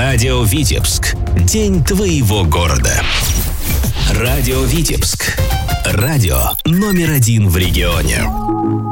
Радио Витебск. День твоего города. Радио Витебск. Радио номер 1 в регионе.